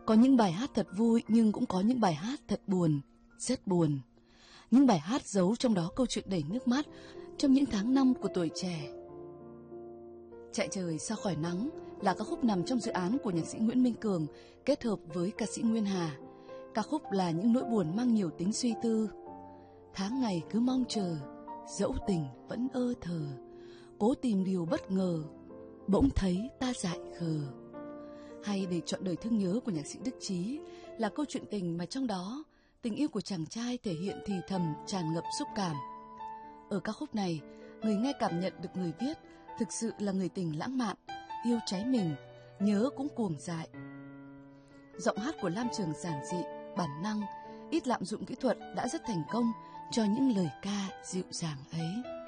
Có những bài hát thật vui nhưng cũng có những bài hát thật buồn, rất buồn. Những bài hát giấu trong đó câu chuyện đầy nước mắt trong những tháng năm của tuổi trẻ. Chạy trời xa khỏi nắng là ca khúc nằm trong dự án của nhạc sĩ Nguyễn Minh Cường kết hợp với ca sĩ Nguyên Hà. Ca khúc là những nỗi buồn mang nhiều tính suy tư. Tháng ngày cứ mong chờ, dẫu tình vẫn ơ thờ, cố tìm điều bất ngờ, bỗng thấy ta dại khờ. Hay để chọn đời thương nhớ của nhạc sĩ Đức Chí là câu chuyện tình mà trong đó tình yêu của chàng trai thể hiện thì thầm tràn ngập xúc cảm. Ở ca khúc này, người nghe cảm nhận được người viết thực sự là người tình lãng mạn, yêu cháy mình, nhớ cũng cuồng dại. Giọng hát của Lam Trường giản dị, bản năng, ít lạm dụng kỹ thuật đã rất thành công cho những lời ca dịu dàng ấy.